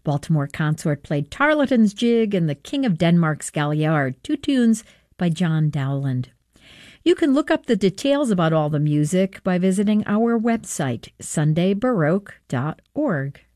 Baltimore Consort played Tarleton's Jig and the King of Denmark's Galliard, two tunes by John Dowland. You can look up the details about all the music by visiting our website, sundaybaroque.org.